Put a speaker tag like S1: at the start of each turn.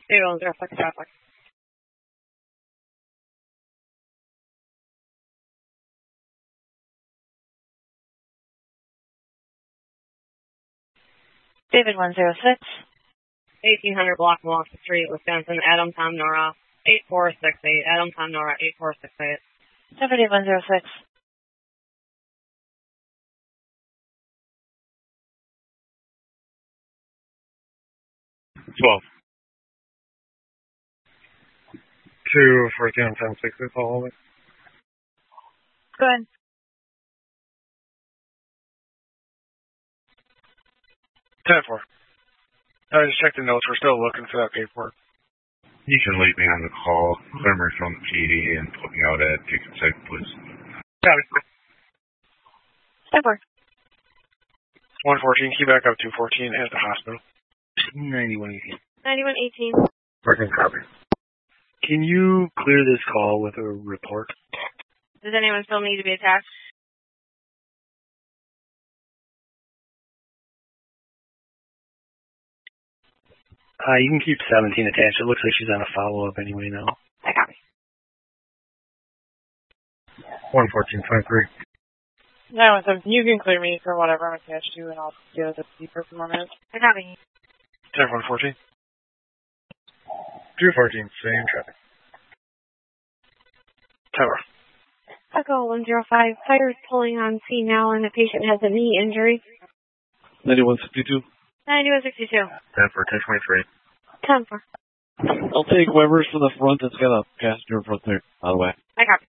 S1: 106 traffic.
S2: David 106.
S1: 1800 Block Milwaukee Street, Wisconsin, Adam Tom Nora, 8468. Adam Tom Nora, 8468.
S2: Deputy 106.
S3: 12. 214 on 1060, follow me.
S2: Go ahead.
S3: Ten-4. I just checked the notes. We're still looking for that paperwork.
S4: You can leave me on the call. Clemmer's from the PD and put me out at Ticket Site, please.
S3: Got it.
S2: 10-4.
S3: 114, key back up 214 at the hospital.
S5: 9118.
S1: 9118.
S3: Working copy.
S5: Can you clear this call with a report?
S1: Does anyone still need to be attached?
S5: You can keep 17 attached. It looks like she's on a follow-up anyway now.
S1: I copy.
S3: 114.53.
S6: 917, you can clear me for whatever I'm attached to, and I'll deal with the speaker for more minutes.
S1: I copy.
S3: 114. 214, same traffic. Tower.
S1: Echo 105. Fire's pulling on C now, and the patient has a knee injury.
S5: 9162.
S1: 9162.
S4: 10-4, 1023.
S1: 10-4.
S7: I'll take Weber's from the front. It's got a passenger in front there, by the way.
S1: I copy.